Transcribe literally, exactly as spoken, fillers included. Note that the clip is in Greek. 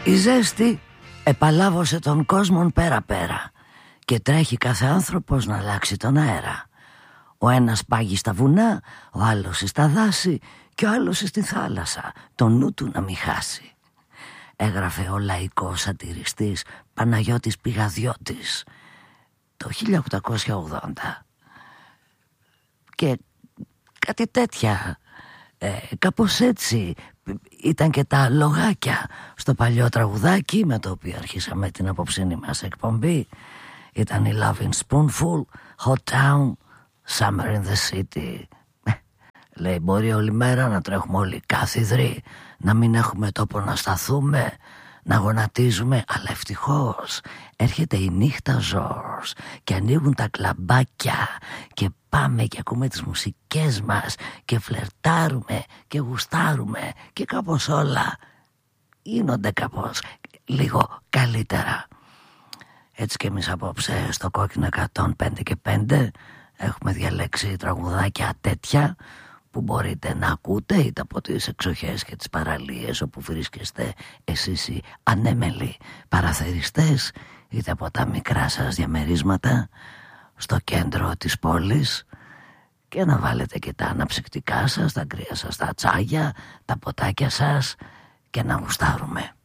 Η ζέστη επαλάβωσε τον κόσμο πέρα-πέρα και τρέχει κάθε άνθρωπος να αλλάξει τον αέρα. Ο ένας πάγει στα βουνά, ο άλλος στα δάση και ο άλλος στη θάλασσα, το νου του να μην χάσει. Έγραφε ο λαϊκός σατιριστής Παναγιώτης Πηγαδιώτης το χίλια οκτακόσια ογδόντα. Και κάτι τέτοια, ε, κάπως έτσι ήταν και τα λογάκια στο παλιό τραγουδάκι με το οποίο αρχίσαμε την απόψινή μας εκπομπή. Ήταν η Loving Spoonful, Hot Town, Summer in the City. Λέει, μπορεί όλη μέρα να τρέχουμε όλοι κάθιδροι, να μην έχουμε τόπο να σταθούμε, να γονατίζουμε, αλλά ευτυχώς έρχεται η νύχτα Ζορς και ανοίγουν τα κλαμπάκια και πάμε και ακούμε τις μουσικές μας και φλερτάρουμε και γουστάρουμε και κάπως όλα γίνονται κάπως λίγο καλύτερα. Έτσι και εμείς απόψε στο Κόκκινο εκατόν πέντε και πέντε έχουμε διαλέξει τραγουδάκια τέτοια που μπορείτε να ακούτε είτε από τις εξοχές και τις παραλίες όπου βρίσκεστε εσείς οι ανέμελοι παραθεριστές, είτε από τα μικρά σας διαμερίσματα στο κέντρο της πόλης, και να βάλετε και τα αναψυκτικά σας, τα κρύα σας, τα τσάγια, τα ποτάκια σας και να γουστάρουμε.